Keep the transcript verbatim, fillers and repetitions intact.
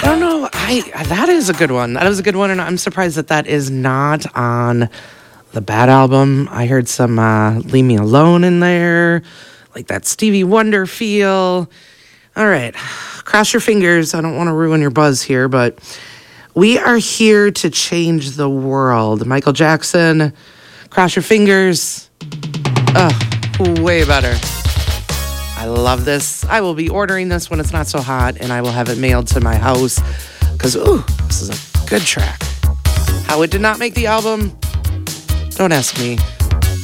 don't know. I that is a good one. That is a good one, and I'm surprised that that is not on the Bad album. I heard some uh, Leave Me Alone in there, like that Stevie Wonder feel. All right, cross your fingers. I don't want to ruin your buzz here, but we are here to change the world. Michael Jackson, cross your fingers. Oh, way better. I love this. I will be ordering this when it's not so hot, and I will have it mailed to my house because, ooh, this is a good track. How it did not make the album, don't ask me.